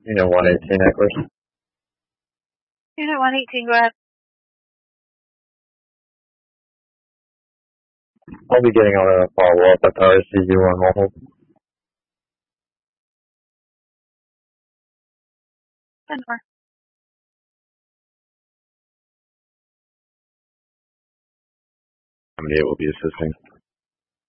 Unit 118 Eckler. Unit 118, go ahead. I'll be getting on a follow-up at the RCU on hold. 10-4. It will be assisting.